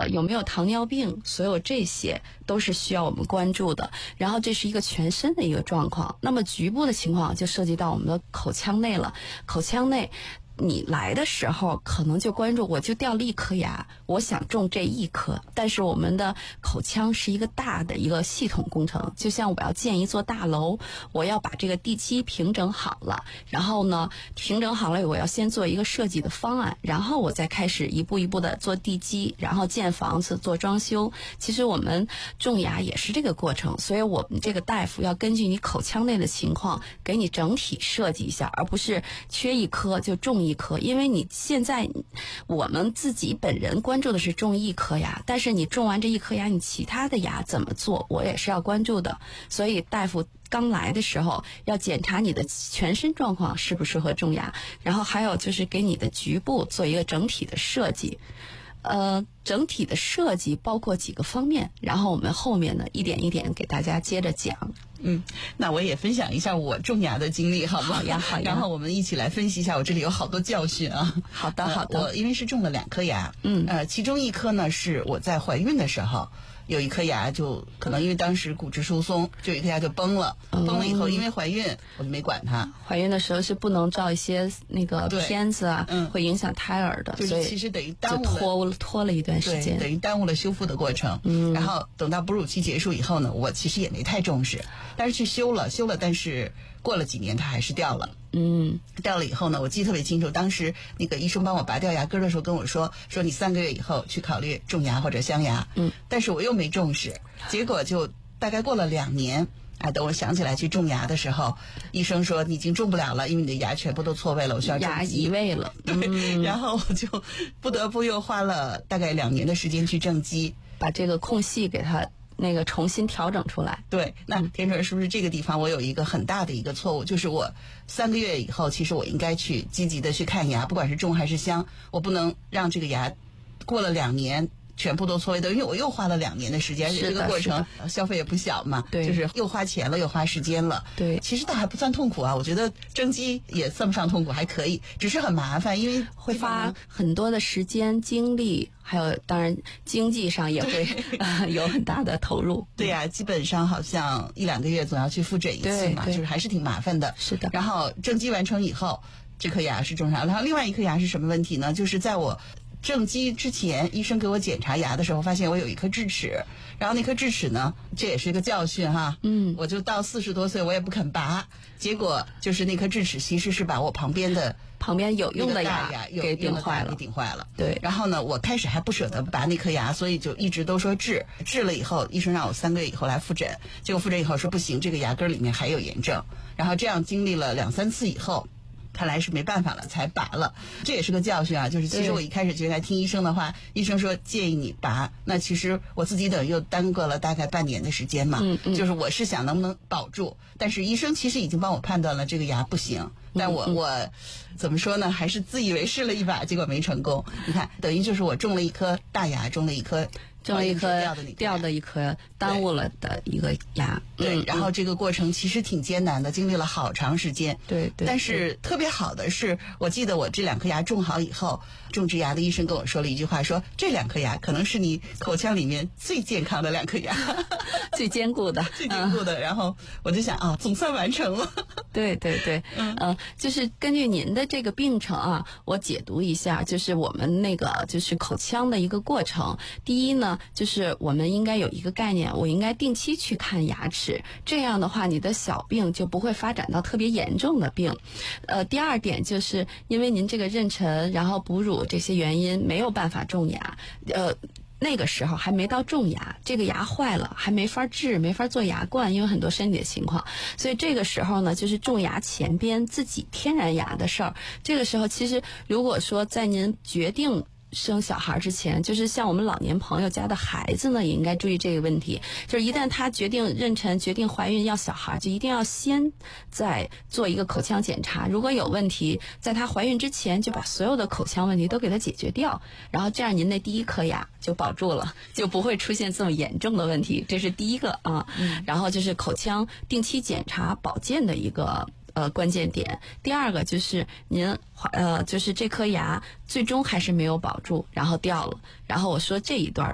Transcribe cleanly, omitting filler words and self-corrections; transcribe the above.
有没有糖尿病，所有这些都是需要我们关注的。然后这是一个全身的一个状况，那么局部的情况就涉及到我们的口腔内了。口腔内你来的时候可能就关注，我就掉了一颗牙，我想种这一颗，但是我们的口腔是一个大的一个系统工程，就像我要建一座大楼，我要把这个地基平整好了，然后呢平整好了，我要先做一个设计的方案，然后我再开始一步一步的做地基，然后建房子做装修。其实我们种牙也是这个过程，所以我们这个大夫要根据你口腔内的情况给你整体设计一下，而不是缺一颗就种一颗。因为你现在我们自己本人关注的是种一颗牙，但是你种完这一颗牙，你其他的牙怎么做，我也是要关注的。所以大夫刚来的时候要检查你的全身状况适不适合种牙，然后还有就是给你的局部做一个整体的设计。整体的设计包括几个方面，然后我们后面呢一点一点给大家接着讲。 那我也分享一下我种牙的经历，好吗？ 好呀，好呀。 然后我们一起来分析一下，我这里有好多教训啊。 好的，好的。 我因为是种了2颗牙，其中一颗呢是我在怀孕的时候。有一颗牙就可能因为当时骨质疏松，就有一颗牙就崩了。崩了以后，因为怀孕我就没管它。 怀孕的时候是不能照一些那个片子啊，会影响胎儿的， 就是其实等于耽误了，拖了一段时间， 等于耽误了修复的过程。然后等到哺乳期结束以后呢，我其实也没太重视，但是去修了，但是过了几年它还是掉了。掉了以后呢，我记得特别清楚，当时那个医生帮我拔掉牙根的时候跟我说你3个月以后去考虑种牙或者镶牙。但是我又没重视，结果就大概过了2年。等我想起来去种牙的时候，医生说你已经种不了了，因为你的牙全部都错位了，我需要牙移位了。 对，然后我就不得不又花了大概2年的时间去正畸， 把这个空隙给它那个重新调整出来。 对，那田主任是不是这个地方我有一个很大的一个错误，就是我3个月以后，其实我应该去积极的去看牙，不管是种还是镶，我不能让这个牙过了2年全部都错位的，因为我又花了2年的时间，而且这个过程消费也不小嘛， 对， 就是又花钱了又花时间了。 对， 其实倒还不算痛苦啊，我觉得正畸也算不上痛苦，还可以，只是很麻烦，因为会花很多的时间精力，还有当然经济上也会有很大的投入。 对呀，基本上好像1-2个月总要去复诊一次嘛，就是还是挺麻烦的。 是的。 然后正畸完成以后，这颗牙是种上，然后另外一颗牙是什么问题呢？就是在我正畸之前，医生给我检查牙的时候，发现我有一颗智齿，然后那颗智齿呢，这也是一个教训哈。我就到40多岁，我也不肯拔，结果就是那颗智齿其实是把我旁边有用的牙给顶坏了。对， 然后呢，我开始还不舍得拔那颗牙，所以就一直都说治了以后，医生让我3个月以后来复诊，结果复诊以后说不行，这个牙根里面还有炎症，然后这样经历了2-3次以后。看来是没办法了才拔了，这也是个教训啊。就是其实我一开始就来听医生的话，医生说建议你拔，那其实我自己等于又耽搁了大概半年的时间嘛。就是我是想能不能保住，但是医生其实已经帮我判断了这个牙不行，但我怎么说呢，还是自以为试了一把，结果没成功。你看，等于就是我种了一颗大牙，种了一颗掉的一颗耽误了的一个牙。 对，然后这个过程其实挺艰难的，经历了好长时间。 对。 但是特别好的是，我记得我这2颗牙种好以后，种植牙的医生跟我说了一句话，说这2颗牙可能是你口腔里面最健康的2颗牙， 最坚固的。 然后我就想总算完成了。 对。就是根据您的这个病程啊，我解读一下，就是我们那个就是口腔的一个过程。第一呢，就是我们应该有一个概念，我应该定期去看牙齿，这样的话你的小病就不会发展到特别严重的病。第二点就是因为您这个妊娠然后哺乳这些原因没有办法种牙，那个时候还没到种牙，这个牙坏了还没法治，没法做牙冠，因为很多身体的情况，所以这个时候呢就是种牙前边自己天然牙的事儿。这个时候其实如果说在您决定生小孩之前，就是像我们老年朋友家的孩子呢，也应该注意这个问题，就是一旦他决定妊娠、决定怀孕要小孩，就一定要先再做一个口腔检查，如果有问题，在他怀孕之前就把所有的口腔问题都给他解决掉，然后这样您那第一颗牙就保住了，就不会出现这么严重的问题，这是第一个啊。然后就是口腔定期检查保健的一个关键点。第二个就是您就是这颗牙最终还是没有保住，然后掉了，然后我说这一段